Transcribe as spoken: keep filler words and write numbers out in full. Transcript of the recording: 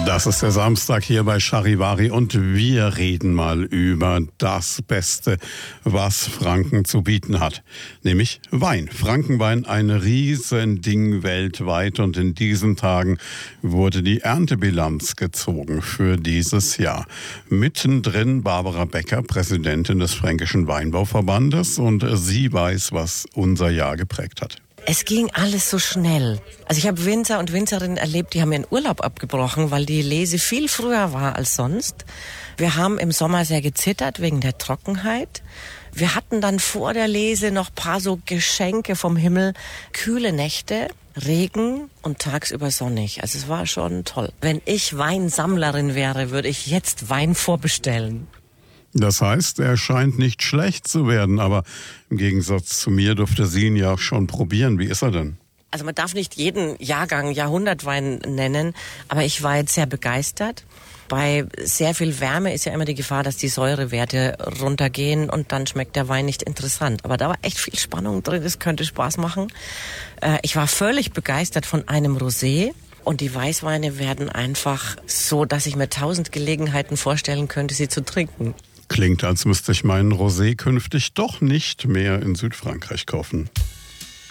Das ist der Samstag hier bei Charivari und wir reden mal über das Beste, was Franken zu bieten hat, nämlich Wein. Frankenwein, ein Riesending weltweit und in diesen Tagen wurde die Erntebilanz gezogen für dieses Jahr. Mittendrin Barbara Becker, Präsidentin des Fränkischen Weinbauverbandes, und sie weiß, was unser Jahr geprägt hat. Es ging alles so schnell. Also ich habe Winzer und Winzerinnen erlebt, die haben ihren Urlaub abgebrochen, weil die Lese viel früher war als sonst. Wir haben im Sommer sehr gezittert wegen der Trockenheit. Wir hatten dann vor der Lese noch ein paar so Geschenke vom Himmel, kühle Nächte, Regen und tagsüber sonnig. Also es war schon toll. Wenn ich Weinsammlerin wäre, würde ich jetzt Wein vorbestellen. Das heißt, er scheint nicht schlecht zu werden, aber im Gegensatz zu mir durfte sie ihn ja auch schon probieren. Wie ist er denn? Also man darf nicht jeden Jahrgang Jahrhundertwein nennen, aber ich war jetzt sehr begeistert. Bei sehr viel Wärme ist ja immer die Gefahr, dass die Säurewerte runtergehen und dann schmeckt der Wein nicht interessant. Aber da war echt viel Spannung drin, das könnte Spaß machen. Ich war völlig begeistert von einem Rosé. Und die Weißweine werden einfach so, dass ich mir tausend Gelegenheiten vorstellen könnte, sie zu trinken. Klingt, als müsste ich meinen Rosé künftig doch nicht mehr in Südfrankreich kaufen.